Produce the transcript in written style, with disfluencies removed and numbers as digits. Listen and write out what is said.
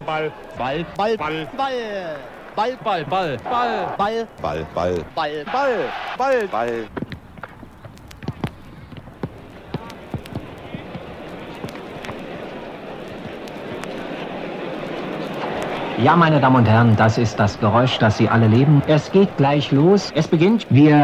Ball. Ball. Ball. Ball. Ball. Ball. Ball. Ball. Ball. Ball. Ball, Ball, Ball. Ball, Ball. Ball. Ja, meine Damen und Herren, das ist das Geräusch, das Sie alle lieben. Es geht gleich los. Es beginnt. Wir